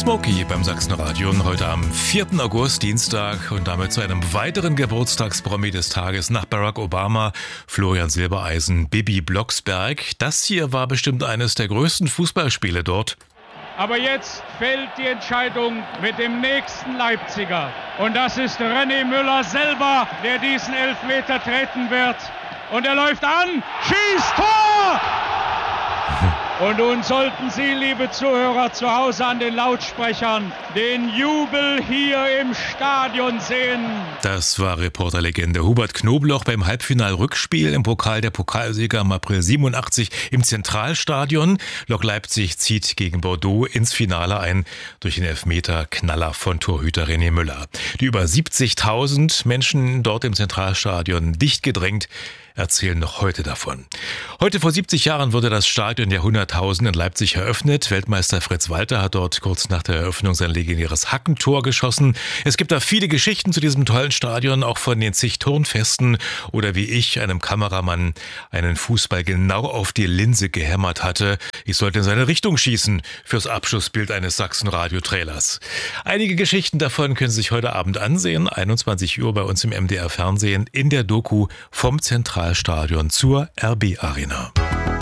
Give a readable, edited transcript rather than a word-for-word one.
Smokey beim Sachsenradio und heute am 4. August, Dienstag, und damit zu einem weiteren Geburtstagspromi des Tages nach Barack Obama, Florian Silbereisen, Bibi Blocksberg. Das hier war bestimmt eines der größten Fußballspiele dort. Aber jetzt fällt die Entscheidung mit dem nächsten Leipziger. Und das ist René Müller selber, der diesen Elfmeter treten wird. Und er läuft an, schießt, Tor! Und nun sollten Sie, liebe Zuhörer zu Hause an den Lautsprechern, den Jubel hier im Stadion sehen. Das war Reporterlegende Hubert Knobloch beim Halbfinal-Rückspiel im Pokal der Pokalsieger im April 87 im Zentralstadion. Lok Leipzig zieht gegen Bordeaux ins Finale ein durch den Elfmeter-Knaller von Torhüter René Müller. Die über 70.000 Menschen dort im Zentralstadion dicht gedrängt erzählen noch heute davon. Heute vor 70 Jahren wurde das Stadion der 100.000 in Leipzig eröffnet. Weltmeister Fritz Walter hat dort kurz nach der Eröffnung sein legendäres Hackentor geschossen. Es gibt da viele Geschichten zu diesem tollen Stadion, auch von den zig Turnfesten oder wie ich, einem Kameramann, einen Fußball genau auf die Linse gehämmert hatte. Ich sollte in seine Richtung schießen fürs Abschussbild eines Sachsen-Radio-Trailers. Einige Geschichten davon können Sie sich heute Abend ansehen, 21 Uhr bei uns im MDR Fernsehen in der Doku vom Zentralstadion zur RB Arena.